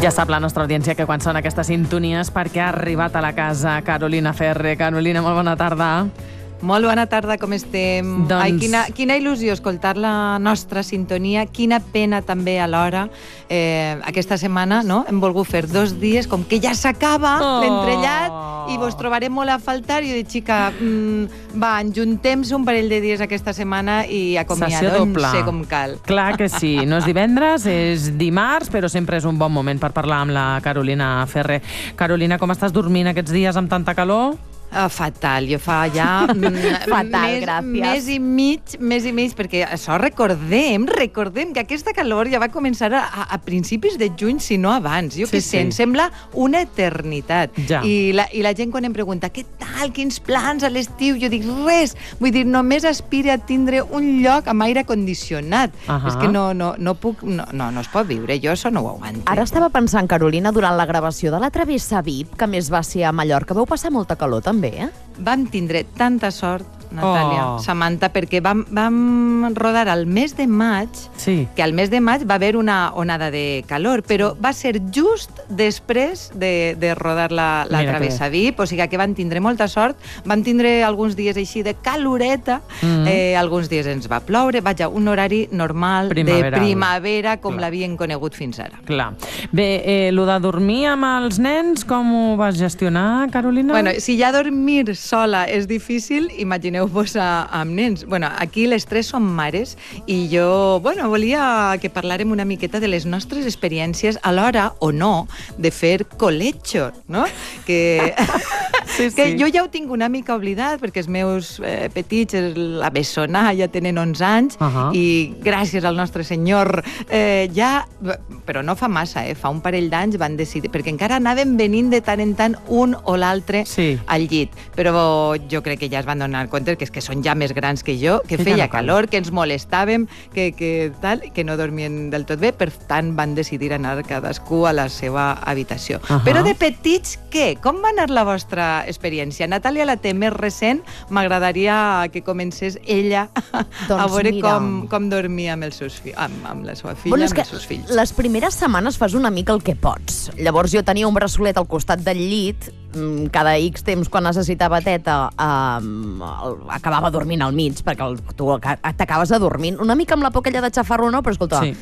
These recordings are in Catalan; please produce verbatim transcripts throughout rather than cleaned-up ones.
Ja sap la nostra audiència que quan són aquestes sintonies perquè ha arribat a la casa Carolina Ferre. Carolina, molt bona tarda. Molt bona tarda, com estem? Doncs... Ai, quina, quina il·lusió escoltar la nostra sintonia, quina pena també alhora. Eh, aquesta setmana no? Hem volgut fer dos dies, com que ja s'acaba oh. l'entrellat, i vos trobarem molt a faltar. I jo dic, xica, mm, va, enjuntem-se un parell de dies aquesta setmana i acomiadem-se com cal. Clar que sí, no és divendres, és dimarts, però sempre és un bon moment per parlar amb la Carolina Ferre. Carolina, com estàs dormint aquests dies amb tanta calor? Uh, fatal, jo fa ja fatal, més, gràcies. més i mig, més i mig, perquè això recordem, recordem que aquesta calor ja va començar a, a principis de juny, si no abans. Jo sí, què sé, sí. em sembla una eternitat. Ja. I, la, I la gent quan em pregunta, què tal, quins plans a l'estiu? Jo dic, res. Vull dir, només aspire a tindre un lloc amb aire condicionat. Uh -huh. És que no, no, no puc, no, no, no es pot viure, jo això no ho aguanto. Ara estava pensant, Carolina, durant la gravació de la Travessa V I P, que més va ser a Mallorca, vau passar molta calor també, eh? Vam tindre tanta sort, Natàlia, oh. Samantha, perquè vam, vam rodar al mes de maig, sí. que al mes de maig va haver una onada de calor, però va ser just després de, de rodar la, la Travessa V I P, o sigui que van tindre molta sort, vam tindre alguns dies així de caloreta, mm. eh, alguns dies ens va ploure, vaja, un horari normal Primaveral. de primavera, com l'havien conegut fins ara. Clar. Bé, eh, el de dormir amb els nens, com ho vas gestionar, Carolina? Bueno, si ja dormir sola és difícil, imagineu vos amb nens. Bueno, aquí les tres som mares i jo, bueno, volia que parlàrem una miqueta de les nostres experiències a l'hora, o no, de fer colecho, no? Que, sí, sí. que jo ja ho tinc una mica oblidat perquè els meus eh, petits, la bessona, ja tenen onze anys uh -huh. i gràcies al nostre senyor eh, ja, però no fa massa, eh, fa un parell d'anys van decidir, perquè encara anàvem venint de tant en tant un o l'altre sí. al llit, però jo crec que ja es van donar compte que és que són ja més grans que jo, que feia calor, que ens molestàvem, que, que tal, que no dormien del tot bé, per tant van decidir anar cadascú a la seva habitació. Uh -huh. Però de petits, què? Com va anar la vostra experiència? Natàlia la té més recent, m'agradaria que comencés ella doncs a veure com, com dormia amb, els seus fi amb, amb la seva filla, bueno, amb els seus fills. Les primeres setmanes fas una mica el que pots. Llavors jo tenia un braçolet al costat del llit, cada X temps, quan necessitava teta, um, acabava dormint al mig, perquè el, tu t'acabes de dormir. Una mica amb la por aquella de xafar-lo, no? Però escolta, sí.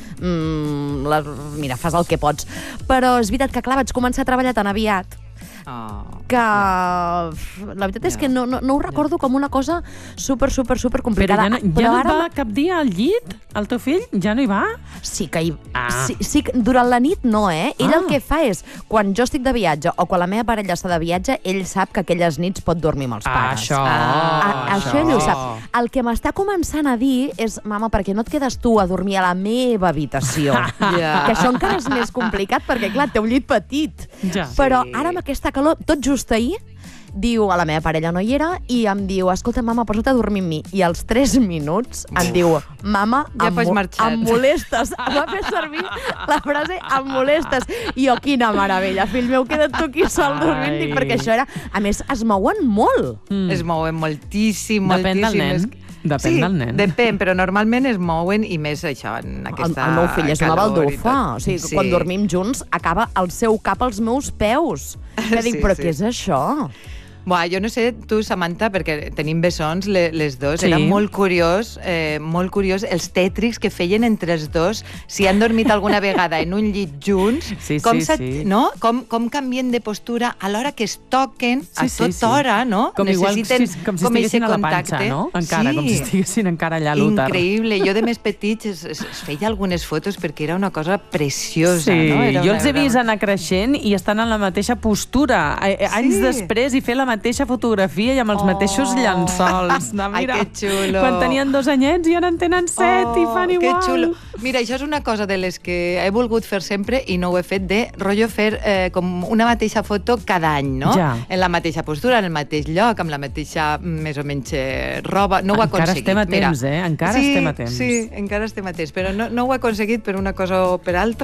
mm, la, mira, fas el que pots. Però és veritat que, clar, vaig començar a treballar tan aviat oh, que yeah. la veritat és yeah. que no, no, no ho recordo yeah. com una cosa super, super, super complicada. Però ja no, ja Però no ara... va cap dia al llit? El teu fill ja no hi va? Sí que hi... Ah. Sí, sí, durant la nit no, eh? Ell ah. el que fa és, quan jo estic de viatge o quan la meva parella està de viatge, ell sap que aquelles nits pot dormir amb els pares. Això, ah, això. Això ell ho sap. El que m'està començant a dir és, mama, per què no et quedes tu a dormir a la meva habitació? yeah. Que això encara és més complicat, perquè, clar, té un llit petit. Ja. Però ara amb aquesta calor, tot just ahir, diu, a la meva parella no hi era, i em diu, escolta, mama, posa't a dormir amb mi. I als tres minuts em diu, mama, ja em, em molestes. Em va fer servir la frase, em molestes. I jo, quina meravella, fill meu, queda't tu aquí sol dormint, dic, perquè això era... A més, es mouen molt. Mm. Es mouen moltíssim, Depèn moltíssim. Del nen. Depèn sí, del nen. depèn, però normalment es mouen i més això, en aquesta el, el meu fill és una baldufa. O sigui, sí. quan dormim junts, acaba el seu cap als meus peus. Que dic, sí, però sí. què és això? Buah, jo no sé, tu, Samantha, perquè tenim bessons, les, les dos, sí. era molt curiós, eh, molt curiós els tètrics que feien entre els dos, si han dormit alguna vegada en un llit junts, sí, com, sí, sí. No? com, com canvien de postura a l'hora que es toquen a sí, tota sí, sí. hora, no? Com Necessiten igual, sí, com si estiguessin a la panxa, no? Encara, sí. com si estiguessin encara allà a l'úter. Increïble. Jo de més petits es, es, es feia algunes fotos perquè era una cosa preciosa, sí. no? Era jo una, els he vist anar creixent i estan en la mateixa postura, anys sí. després, i fer la mateixa fotografia i amb els oh. mateixos llençols. No, mira, ai, que xulo. Quan tenien dos anyets i ara en tenen set oh, i fan igual. Que xulo. Mira, això és una cosa de les que he volgut fer sempre i no ho he fet, de rotllo fer eh, com una mateixa foto cada any, no? Ja. En la mateixa postura, en el mateix lloc, amb la mateixa més o menys roba. No ho he encara aconseguit. Estem a temps, Mira. eh? Encara sí, estem a temps. Sí, encara estem a temps, però no, no ho he aconseguit per una cosa o per altra.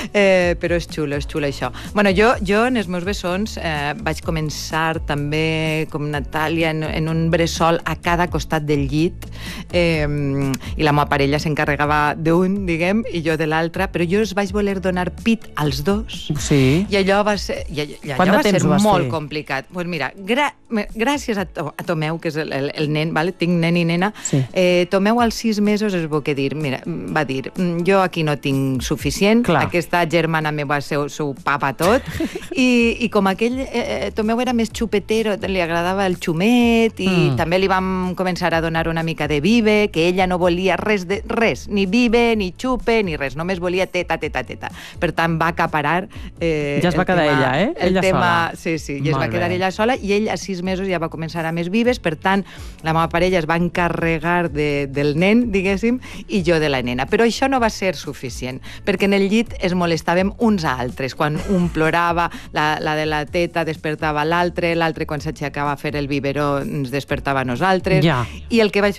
eh, però és xulo, és xulo això. Bueno, jo, jo en els meus bessons eh, vaig començar també, com Natàlia, en, en un bressol a cada costat del llit, eh, i la meva parella s'encarregava d'un, diguem, i jo de l'altre, però jo els vaig voler donar pit als dos, sí. i allò va ser, i allò, i allò Quant de va temps ser ho vas molt fer? complicat. Pues mira, gra gràcies a, to a Tomeu, que és el, el, el nen, vale? Tinc nen i nena, sí. eh, Tomeu als sis mesos es va dir, mira, va dir, jo aquí no tinc suficient, Clar. aquesta germana meva s'ho papa tot, i, i com aquell eh, Tomeu era més xupetero, li agradava el xumet, i mm. també li vam començar a donar una mica de bibe, que ella no volia res, de, res ni bibe, ni xupe, ni res, només volia teta, teta, teta. Per tant, va acaparar... Eh, ja es va quedar tema, ella, eh? El ella tema, sola. Sí, sí, i es Molt va quedar bé. ella sola, i ell a sis mesos ja va començar a més vives, per tant, la meva parella es va encarregar de, del nen, diguéssim, i jo de la nena. Però això no va ser suficient, perquè en el llit es molestàvem uns a altres. Quan un plorava, la, la de la teta despertava l'altre, l'altre quan s'aixecava a fer el biberó ens despertava a nosaltres, ja. i el que vaig